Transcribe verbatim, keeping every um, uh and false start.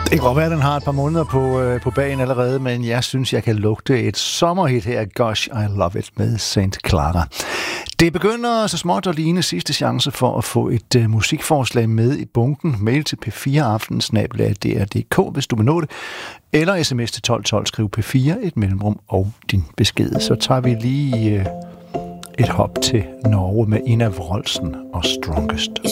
Det kan godt være, at den har et par måneder på, øh, på bagen allerede, men jeg synes, jeg kan lugte et sommerhit her. Gosh, I Love It med Saint Clara. Det begynder så småt at ligne sidste chance for at få et øh, musikforslag med i bunken. Mail til p fire aften snabel-a d r punktum d k, hvis du vil nå det. Eller sms til tolv tolv, skriv P fire, et mellemrum og din besked. Så tager vi lige øh, et hop til Norge med Ina Wroldsen og Strongest.